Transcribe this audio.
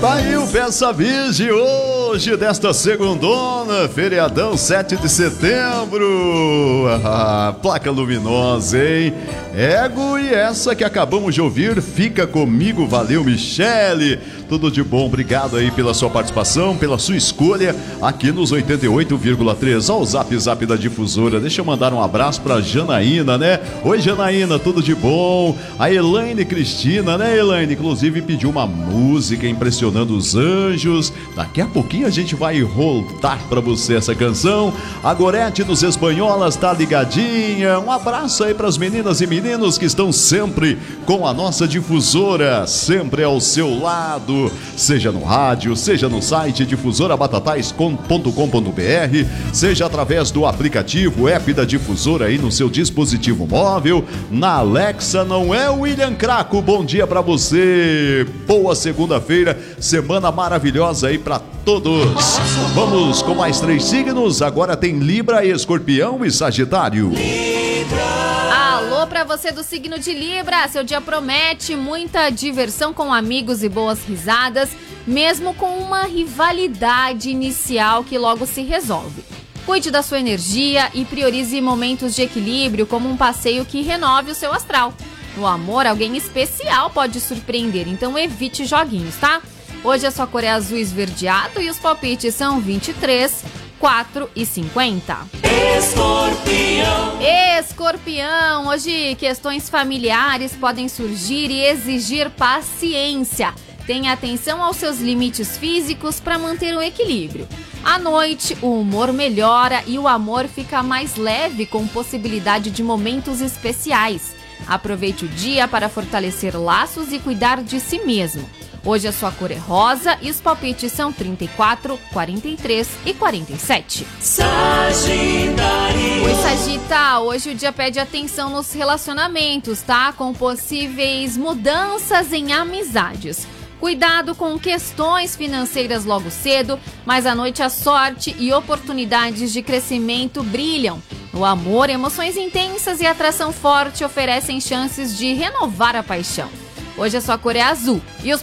Tá aí o Peça Virgem hoje, desta segundona, feriadão 7 de setembro. Placa luminosa, hein? Ego e essa que acabamos de ouvir, Fica Comigo, valeu, Michele. Tudo de bom, obrigado aí pela sua participação, pela sua escolha aqui nos 88,3. Ó, o Zap da Difusora. Deixa eu mandar um abraço pra Janaína, né? Oi, Janaína, tudo de bom? A Elaine Cristina, né, Elaine? Inclusive pediu uma música impressionando os anjos. Daqui a pouquinho a gente vai rodar pra você essa canção. A Gorete dos Espanholas tá ligadinha. Um abraço aí pras meninas e meninos que estão sempre com a nossa difusora, sempre ao seu lado. Seja no rádio, seja no site difusorabatatais.com.br, seja através do aplicativo app da Difusora aí no seu dispositivo móvel, na Alexa, não é, William Craco? Bom dia pra você, boa segunda-feira, semana maravilhosa aí pra todos. Vamos com mais 3 signos, agora tem Libra, Escorpião e Sagitário. Alô pra você do signo de Libra, seu dia promete muita diversão com amigos e boas risadas, mesmo com uma rivalidade inicial que logo se resolve. Cuide da sua energia e priorize momentos de equilíbrio, como um passeio que renove o seu astral. No amor, alguém especial pode surpreender, então evite joguinhos, tá? Hoje a sua cor é azul esverdeado e os palpites são 23, 4 e 50. Escorpião, hoje questões familiares podem surgir e exigir paciência. Tenha atenção aos seus limites físicos para manter o equilíbrio. À noite, o humor melhora e o amor fica mais leve, com possibilidade de momentos especiais. Aproveite o dia para fortalecer laços e cuidar de si mesmo. Hoje a sua cor é rosa e os palpites são 34, 43 e 47. Sagitário. Oi, Sagita, hoje o dia pede atenção nos relacionamentos, tá? Com possíveis mudanças em amizades. Cuidado com questões financeiras logo cedo, mas à noite a sorte e oportunidades de crescimento brilham. No amor, emoções intensas e atração forte oferecem chances de renovar a paixão. Hoje a sua cor é azul e os